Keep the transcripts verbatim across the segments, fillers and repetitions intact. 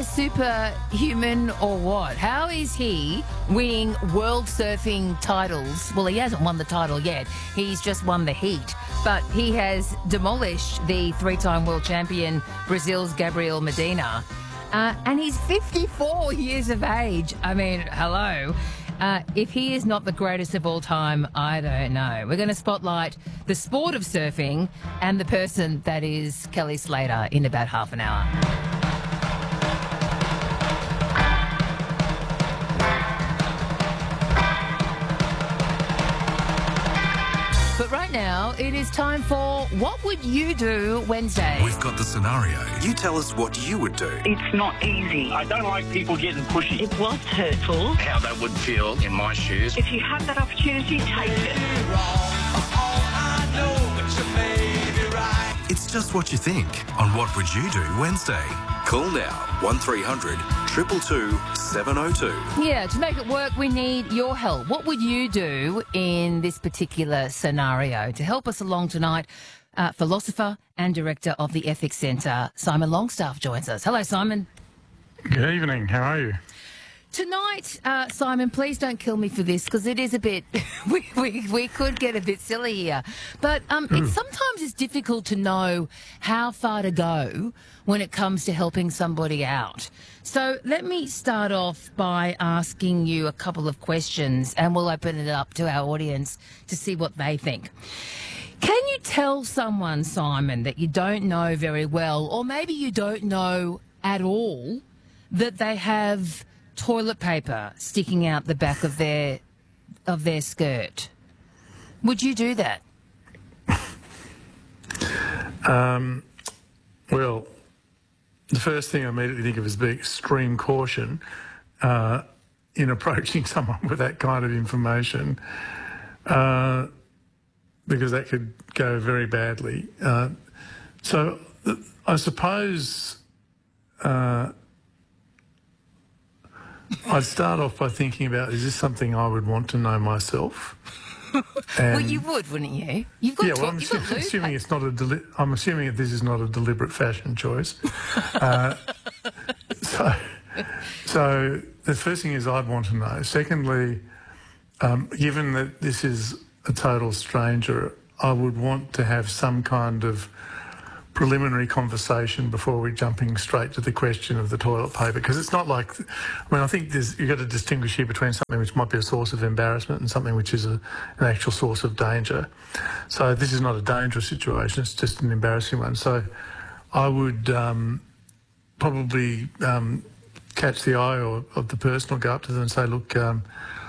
superhuman or what? How is he winning world surfing titles? Well, he hasn't won the title yet. He's just won the heat. But he has demolished the three-time world champion Brazil's Gabriel Medina. Uh, and he's fifty-four years of age. I mean, hello. Uh, if he is not the greatest of all time, I don't know. We're going to spotlight the sport of surfing and the person that is Kelly Slater in about half an hour. But right now, it is time for What Would You Do Wednesday? We've got the scenario. You tell us what you would do. It's not easy. I don't like people getting pushy. It was hurtful. How they would feel in my shoes. If you have that opportunity, take it. It's just what you think on What Would You Do Wednesday. Call now, one three hundred two two two seven oh two. Yeah, to make it work, we need your help. What would you do in this particular scenario? To help us along tonight, uh, philosopher and director of the Ethics Centre, Simon Longstaff, joins us. Hello, Simon. Good evening. How are you? Tonight, uh, Simon, please don't kill me for this because it is a bit, we, we, we could get a bit silly here. But um, it's, sometimes it's difficult to know how far to go when it comes to helping somebody out. So let me start off by asking you a couple of questions and we'll open it up to our audience to see what they think. Can you tell someone, Simon, that you don't know very well, or maybe you don't know at all, that they have toilet paper sticking out the back of their of their skirt? Would you do that? Um, well, the first thing I immediately think of is being extreme caution uh, in approaching someone with that kind of information, uh, because that could go very badly. Uh, so I suppose uh, I'd start off by thinking about, is this something I would want to know myself? Well, you would, wouldn't you? You've got yeah, to, well, I'm you've assu- got assuming it's not a. Deli- I'm assuming that this is not a deliberate fashion choice. uh, so, so the first thing is I'd want to know. Secondly, um, given that this is a total stranger, I would want to have some kind of preliminary conversation before we're jumping straight to the question of the toilet paper, because it's not like, I mean, I think there's, you've got to distinguish here between something which might be a source of embarrassment and something which is a, an actual source of danger. So this is not a dangerous situation, it's just an embarrassing one. So I would um, probably um, catch the eye or, of the person or go up to them and say, look, um,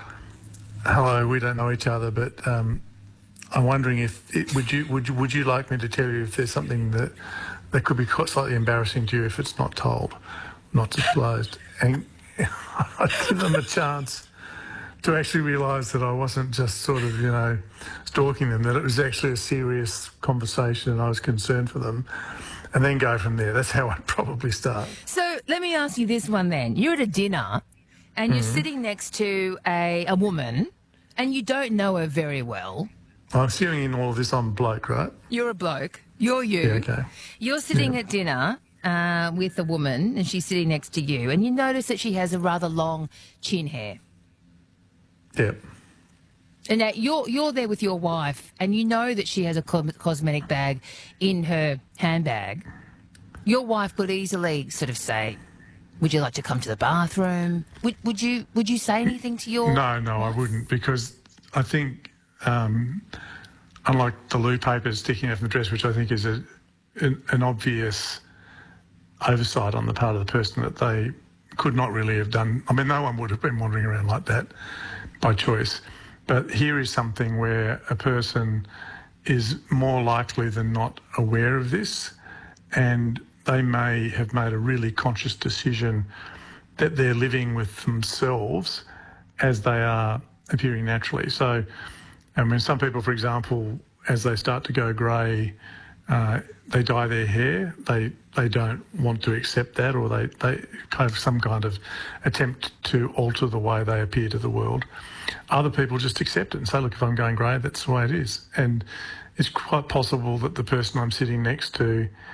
hello, we don't know each other, but um, I'm wondering if it, would you would you would you like me to tell you if there's something that that could be quite slightly embarrassing to you if it's not told, not disclosed, and I'd give them a chance to actually realise that I wasn't just sort of, you know, stalking them, that it was actually a serious conversation and I was concerned for them, and then go from there. That's how I'd probably start. So let me ask you this one then. You're at a dinner and you're mm-hmm. sitting next to a, a woman and you don't know her very well. I'm assuming in all of this I'm a bloke, right? You're a bloke. You're you. Yeah, okay. You're sitting yeah. at dinner uh, with a woman and she's sitting next to you and you notice that she has a rather long chin hair. Yep. And now you're, you're there with your wife and you know that she has a co- cosmetic bag in her handbag. Your wife could easily sort of say, would you like to come to the bathroom? Would, would you would you say anything to your No, no, wife? I wouldn't, because I think... Um, unlike the loo papers sticking out from the dress, which I think is a, an, an obvious oversight on the part of the person that they could not really have done. I mean, no one would have been wandering around like that by choice. But here is something where a person is more likely than not aware of this, and they may have made a really conscious decision that they're living with themselves as they are appearing naturally. So, I mean, some people, for example, as they start to go grey, uh, they dye their hair. They they don't want to accept that, or they, they have some kind of attempt to alter the way they appear to the world. Other people just accept it and say, look, if I'm going grey, that's the way it is. And it's quite possible that the person I'm sitting next to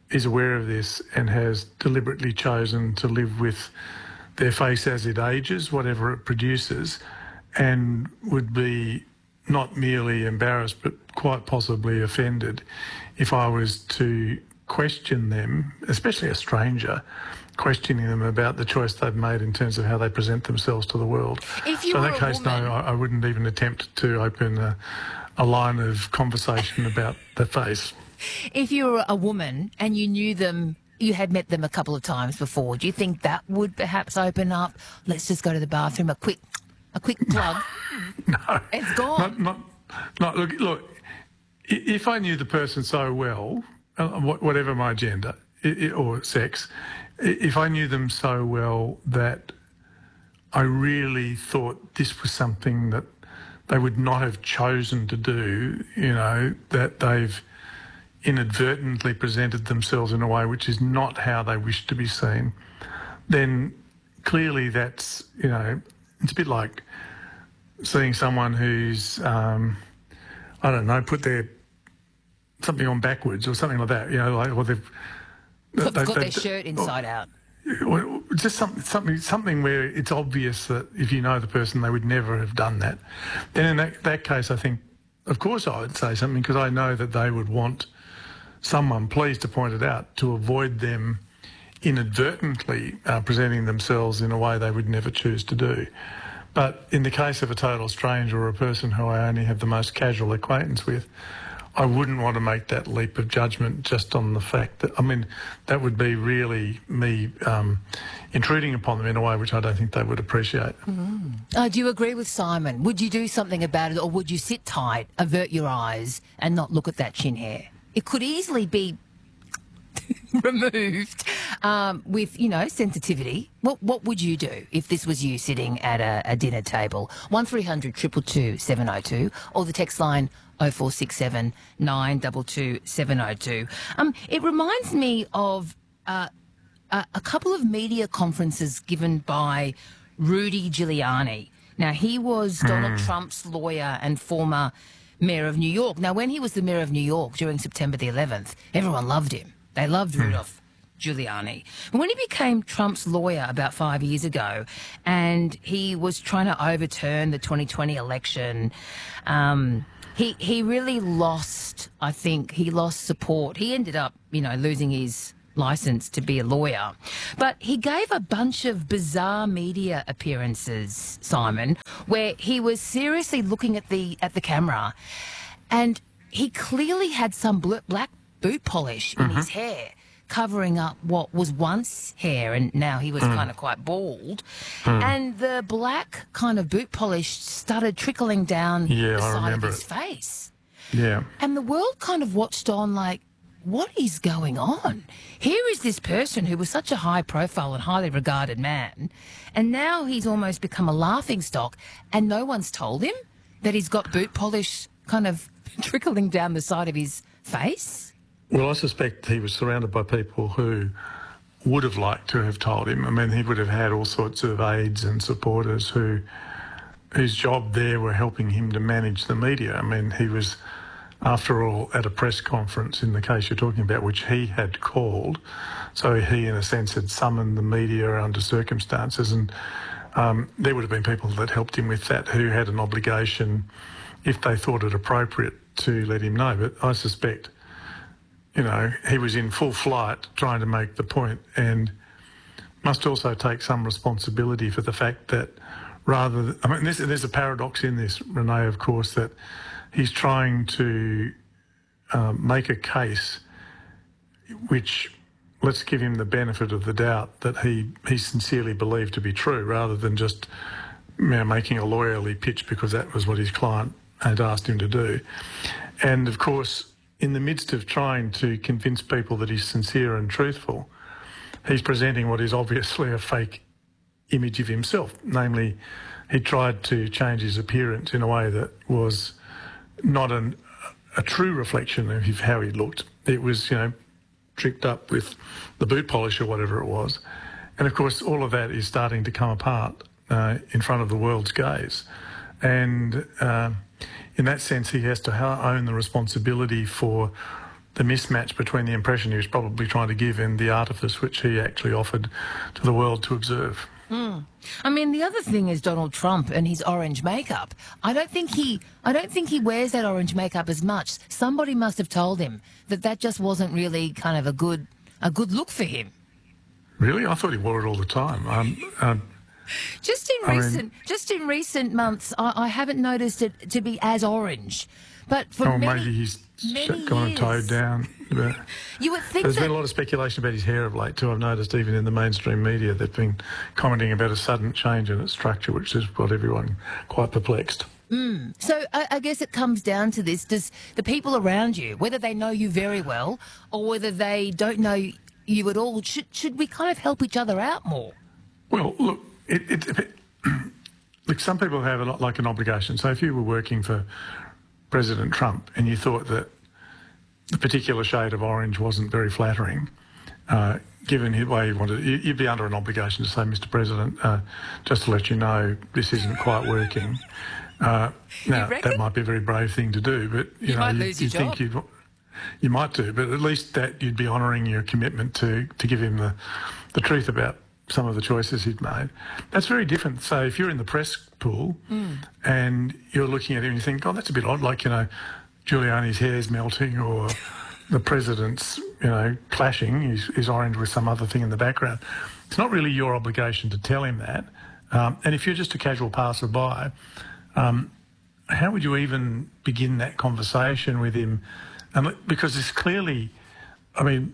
is aware of this and has deliberately chosen to live with their face as it ages, whatever it produces, and would be not merely embarrassed but quite possibly offended if I was to question them, especially a stranger, questioning them about the choice they've made in terms of how they present themselves to the world. If you so in were that a case, woman... no, I, I wouldn't even attempt to open a, a line of conversation about the face. If you were a woman and you knew them, you had met them a couple of times before, do you think that would perhaps open up, let's just go to the bathroom, a quick a quick plug? No. It's gone. Not, not, not, look, look, i- if I knew the person so well, uh, wh- whatever my gender i- i- or sex, i- if I knew them so well that I really thought this was something that they would not have chosen to do, you know, that they've inadvertently presented themselves in a way which is not how they wish to be seen, then clearly that's, you know, it's a bit like seeing someone who's, um, I don't know, put their something on backwards or something like that, you know, like, or they've Got, they, got they, their shirt inside out. or just something, something, something where it's obvious that if you know the person, they would never have done that. Then in that, that case, I think, of course, I would say something because I know that they would want someone, please, to point it out to avoid them inadvertently uh, presenting themselves in a way they would never choose to do. But in the case of a total stranger or a person who I only have the most casual acquaintance with, I wouldn't want to make that leap of judgment just on the fact that, I mean, that would be really me um, intruding upon them in a way which I don't think they would appreciate. Mm. Uh, do you agree with Simon? Would you do something about it, or would you sit tight, avert your eyes and not look at that chin hair? It could easily be removed um, with, you know, sensitivity. What what would you do if this was you sitting at a, a dinner table? one three hundred two two two seven oh two or the text line oh four six seven nine two two seven oh two. Um, it reminds me of uh, a, a couple of media conferences given by Rudy Giuliani. Now, he was Donald Trump's lawyer and former Mayor of New York. Now, when he was the Mayor of New York during September the eleventh, everyone loved him. They loved Rudolph Giuliani. But when he became Trump's lawyer about five years ago and he was trying to overturn the twenty twenty election, um, he, he really lost, I think, he lost support. He ended up, you know, losing his licence to be a lawyer. But he gave a bunch of bizarre media appearances, Simon, where he was seriously looking at the at the camera and he clearly had some bl- black boot polish in his hair, covering up what was once hair, and now he was mm. kind of quite bald. Mm. And the black kind of boot polish started trickling down yeah, the I side remember of his it. face. Yeah. And the world kind of watched on like, what is going on? Here is this person who was such a high profile and highly regarded man, and now he's almost become a laughing stock, and no one's told him that he's got boot polish kind of trickling down the side of his face. Well, I suspect he was surrounded by people who would have liked to have told him. I mean, he would have had all sorts of aides and supporters who, whose job there were helping him to manage the media. I mean, he was, after all, at a press conference in the case you're talking about, which he had called. So he, in a sense, had summoned the media under circumstances, and um, there would have been people that helped him with that who had an obligation, if they thought it appropriate, to let him know. But I suspect, you know, he was in full flight trying to make the point, and must also take some responsibility for the fact that rather than, I mean, there's, there's a paradox in this, Renee, of course, that he's trying to um, make a case which, let's give him the benefit of the doubt, that he, he sincerely believed to be true, rather than just, you know, making a lawyerly pitch because that was what his client had asked him to do. And of course, in the midst of trying to convince people that he's sincere and truthful, he's presenting what is obviously a fake image of himself. Namely, he tried to change his appearance in a way that was not an, a true reflection of how he looked. It was, you know, tricked up with the boot polish or whatever it was. And of course, all of that is starting to come apart uh, in front of the world's gaze. And uh, in that sense, he has to own the responsibility for the mismatch between the impression he was probably trying to give and the artifice which he actually offered to the world to observe. Mm. I mean, the other thing is Donald Trump and his orange makeup. I don't think he, I don't think he wears that orange makeup as much. Somebody must have told him that that just wasn't really kind of a good, a good look for him. Really, I thought he wore it all the time. Um, um, just in I recent, mean, just in recent months, I, I haven't noticed it to be as orange. But for oh, many, maybe he's many gone years, and towed down. But you would think there's that been a lot of speculation about his hair of late too. I've noticed even in the mainstream media they've been commenting about a sudden change in its structure, which has got everyone quite perplexed. Mm. So I, I guess it comes down to this: does the people around you, whether they know you very well or whether they don't know you at all, should should we kind of help each other out more? Well, look, it, it, it, look, some people have a lot like an obligation. So if you were working for President Trump and you thought that the particular shade of orange wasn't very flattering, uh, given the way he wanted, you'd be under an obligation to say, Mister President, uh, just to let you know, this isn't quite working. Uh, now, that might be a very brave thing to do, but you, You know, might you, lose your you think job. you'd, you might do, but at least that you'd be honouring your commitment to, to give him the, the truth about some of the choices he'd made. That's very different. So if you're in the press pool Mm. and you're looking at him and you think, oh, that's a bit odd, like, you know, Giuliani's hair's melting or the president's, you know, clashing, he's, he's orange with some other thing in the background. It's not really your obligation to tell him that. Um, and if you're just a casual passerby, um, how would you even begin that conversation with him? And because it's clearly, I mean,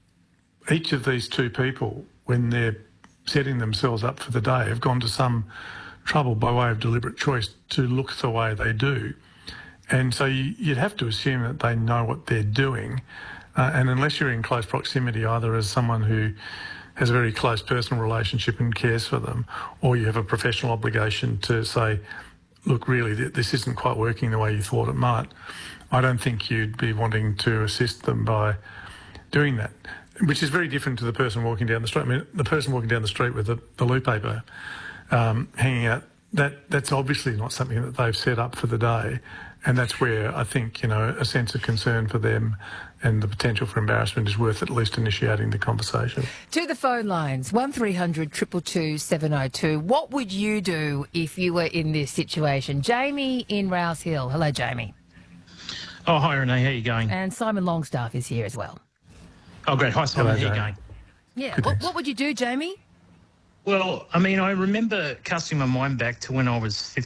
each of these two people, when they're setting themselves up for the day, have gone to some trouble by way of deliberate choice to look the way they do. And so you, you'd have to assume that they know what they're doing. Uh, and unless you're in close proximity, either as someone who has a very close personal relationship and cares for them, or you have a professional obligation to say, look, really, th- this isn't quite working the way you thought it might, I don't think you'd be wanting to assist them by doing that, which is very different to the person walking down the street. I mean, the person walking down the street with the, the loo paper um, hanging out, that that's obviously not something that they've set up for the day. And that's where I think, you know, a sense of concern for them and the potential for embarrassment is worth at least initiating the conversation. To the phone lines, one three hundred two two two seven oh two. What would you do if you were in this situation? Jamie in Rouse Hill. Hello, Jamie. Oh, hi, Renee. How are you going? And Simon Longstaff is here as well. Oh, great. Hi, Simon. Hello, How are you Jamie. going? Yeah. Good, What, thanks. what would you do, Jamie? Well, I mean, I remember casting my mind back to when I was fifteen.